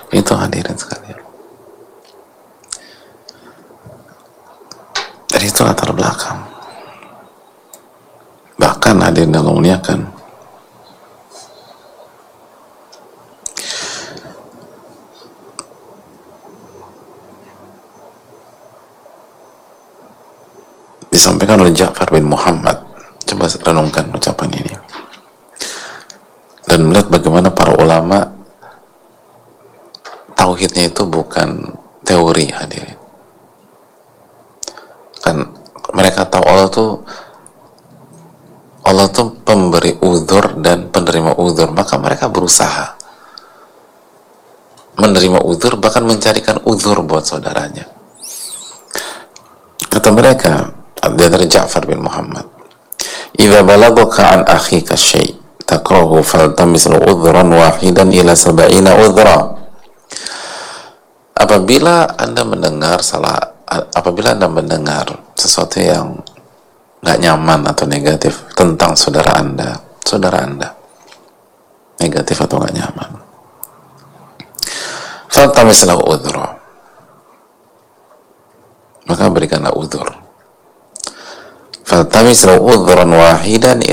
Itu hadirin sekalian. Dari itu latar belakang. Bahkan hadirin yang memuliakan, disampaikan oleh Ja'far bin Muhammad. Coba renungkan ucapan ini dan melihat bagaimana para ulama tauhidnya itu bukan teori, hadirin. Kan mereka tahu Allah tuh pemberi uzur dan penerima uzur, maka mereka berusaha menerima uzur, bahkan mencarikan uzur buat saudaranya. Kata mereka, dari Ja'far bin Muhammad, "Idza balagaka an akhika syai' takrahu faltamis udhran wahidan ila sab'ina udhra." Apabila Anda mendengar sesuatu yang nggak nyaman atau negatif tentang saudara Anda, negatif atau nggak nyaman, faltamis lahu udhra, maka berikanlah udhur. Faltamis lahu udhran wahidan